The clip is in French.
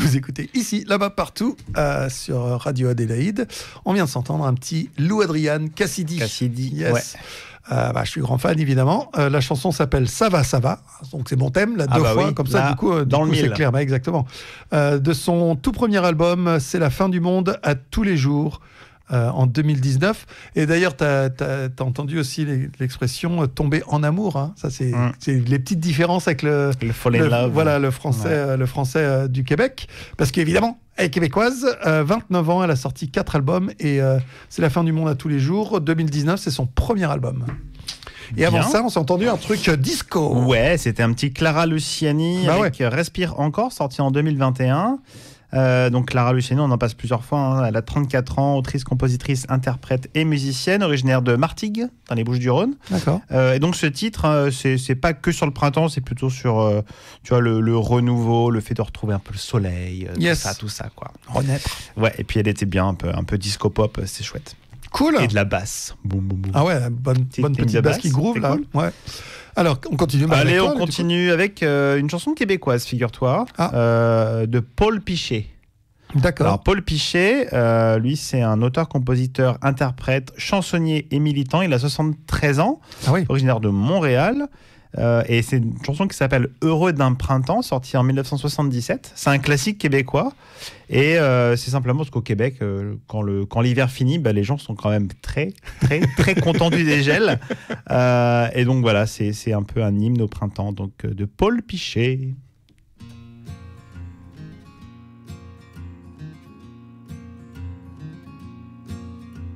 Vous écoutez ici, là-bas, partout sur Radio Adélaïde. On vient de s'entendre un petit Lou Adrian Cassidy. Yes. Ouais. Je suis grand fan évidemment. La chanson s'appelle Ça va, donc c'est mon thème là deux fois comme ça. Là, du coup c'est clair, exactement. De son tout premier album, C'est la fin du monde à tous les jours. En 2019. Et d'ailleurs, tu as entendu aussi l'expression tomber en amour. Hein. Ça, c'est les petites différences avec le fall in love. Voilà, le français du Québec. Parce qu'évidemment, elle est québécoise, 29 ans, elle a sorti 4 albums et C'est la fin du monde à tous les jours. 2019, c'est son premier album. Et avant ça, on s'est entendu un truc disco. Ouais, c'était un petit Clara Luciani avec Respire encore, sorti en 2021. Donc Clara Luciani, on en passe plusieurs fois, hein. Elle a 34 ans, autrice, compositrice, interprète et musicienne, originaire de Martigues, dans les Bouches-du-Rhône. D'accord. Et donc ce titre, c'est pas que sur le printemps, c'est plutôt sur tu vois, le renouveau, le fait de retrouver un peu le soleil, tout ça quoi. Renaître. Ouais, et puis elle était bien un peu disco pop, c'est chouette. Cool. Et de la basse. Boum, boum, boum. Ah ouais, bonne petite basse qui groove là. Cool. Ouais. Alors, on continue. Allez, on continue avec une chanson québécoise, figure-toi, de Paul Piché. D'accord. Alors, Paul Piché, lui, c'est un auteur, compositeur, interprète, chansonnier et militant. Il a 73 ans, originaire de Montréal. Et c'est une chanson qui s'appelle Heureux d'un printemps, sortie en 1977. C'est un classique québécois. Et c'est simplement parce qu'au Québec, quand l'hiver finit, les gens sont quand même très, très, très contents du dégel. Et donc voilà, c'est un peu un hymne au printemps, donc, de Paul Piché.